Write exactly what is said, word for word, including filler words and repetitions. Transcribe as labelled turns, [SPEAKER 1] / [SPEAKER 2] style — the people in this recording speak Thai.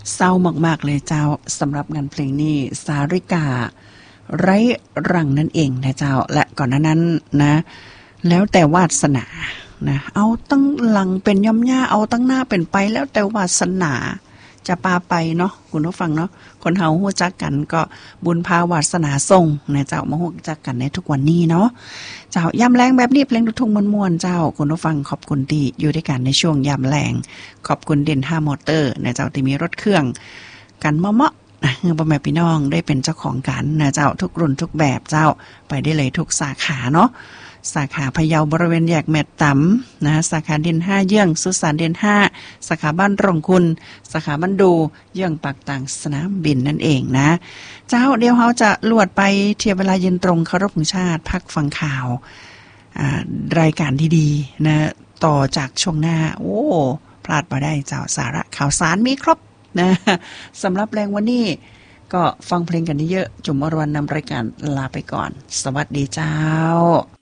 [SPEAKER 1] เศร้ามากๆเลยเจ้าสำหรับงานเพลงนี้สาริกาไร้รังนั่นเองนะเจ้าและก่อนหน้านั้นนะแล้วแต่วาสนานะเอาตั้งหลังเป็นย่อมย่าเอาตั้งหน้าเป็นไปแล้วแต่วาสนาจะปาไปเนาะคุณผู้ฟังเนาะคนเฮาฮู้จักกันก็บุญพาวาสนาส่งนะเจ้ามาฮู้จักกันในทุกวันนี้เนาะเจ้ายามแรงแบบนี้เพลงลูกทุ่งม่วนๆเจ้าคุณผู้ฟังขอบคุณที่อยู่ด้วยกันในช่วงยามแรงขอบคุณเด่นห้ามอเตอร์นะเจ้าที่มีรถเครื่องกันเหมาะๆนะพ่อแม่พี่น้องได้เป็นเจ้าของกันนะเจ้าทุกรุ่นทุกแบบเจ้าไปได้เลยทุกสาขาเนาะสาขาพะเยาบริเวณแยกแม่ตำนะสาขาเด่นห้าเยื่องสุสานเด่นห้าสาขาบ้านรงคุณสาขาบ้านดูเยื่องปากต่างสนามบินนั่นเองนะเจ้าเดี๋ยวเขาจะลวดไปเทียบเวลาเย็นตรงเคารพธงชาติพักฟังข่าวรายการที่ดีนะต่อจากช่วงหน้าโอ้พลาดมาได้เจ้าสาระข่าวสารมีครบนะสำหรับแรงวันนี้ก็ฟังเพลงกันเยอะจุ๋มอรวรรณนำรายการลาไปก่อนสวัสดีเจ้า